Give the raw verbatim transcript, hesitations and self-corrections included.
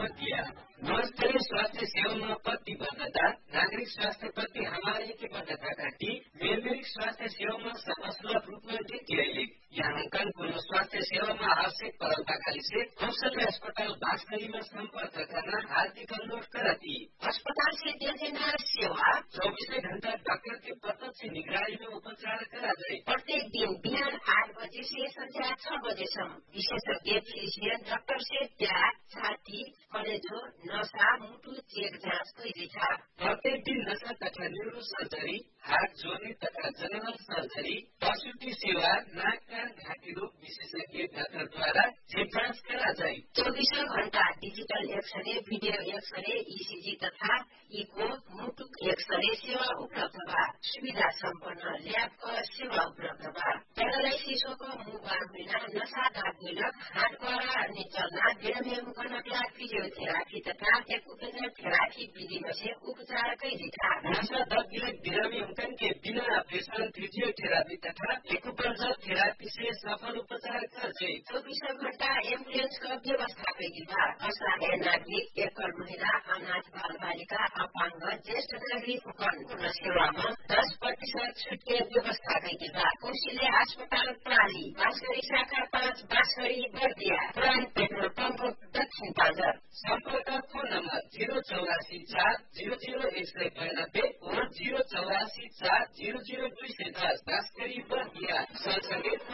जोड़ दिया। गुणस्तरीय स्वास्थ्य सेवा में प्रतिबद्धता, नागरिक स्वास्थ्य प्रति हमारी प्रतिबद्धता घटी, मेलमिलिक स्वास्थ्य सेवा में सबसुलभ रूप में देखिए यांकन पूर्ण स्वास्थ्य सेवा में आवश्यक परंपराकाली से कौशल्य अस्पताल बांसकरी में संपर्क करना हार्दिक अनुरोध करती। अस्पताल से देना सेवा चौबीसों घंटा डॉक्टर के प्रत्यक्ष निगरानी में उपचार करा जाए। प्रत्येक दिन बिहान आठ बजे से संध्या छह बजे सम्म विशेषज्ञ फिजिशियन डॉक्टर से प्यार, छाती, कलेजो, नशा, मुटु चेक जाँच गरिन्छ। प्रत्येक दिन नशा तथा न्यूरो सर्जरी, हात जोड्ने तथा जनरल सर्जरी, प्रसूति सेवा, नाक कान घाटी रोग विशेषज्ञ डाक्टरद्वारा चेक जाँच करा जाए। चौबीसों घंटा digital x-ray, video x-ray, ECG तथा इको, मुटु एक्सरे सेवा उपलब्ध बा। सुविधा सम्पन्न ल्याबको सेवा उपलब्ध बा। प्यारालाइसिसको मुख बिना नशा दागेलक हातद्वारा निचल्ना बिरामी गर्नका फिजियोथेरापी तथा एक्युपेशनल थेरापी विधि में से उपचार कैदिता। नशा दागेलक बिरामी के बिना ऑपरेशन फिजियोथेरापी तथा एक्युपेशनल थेरापी से सफल उपचार कर जाए। चौबीसों घंटा एम्बुलेंस का व्यवस्था कैदिता। असहाय नागरिक, एकल महिला, अनाथ बाल बालिका, अपांग, ज्येष्ठ नागरिक पूर्ण सेवा में दस प्रतिशत छूट के व्यवस्था कैदिता। कौशल्य अस्पताल प्रणाली बांसकरी शाखा पाँच बांसकरी बर्दिया पुरान पेट्रोल पंप दक्षिण पांजर। संपर्क फोन नंबर जीरो चौरासी चार जीरो जीरो एक सौ बयानब्बे और जीरो चौरासी चार जीरो जीरो दुई सौ दस बांसकरी बर्दिया।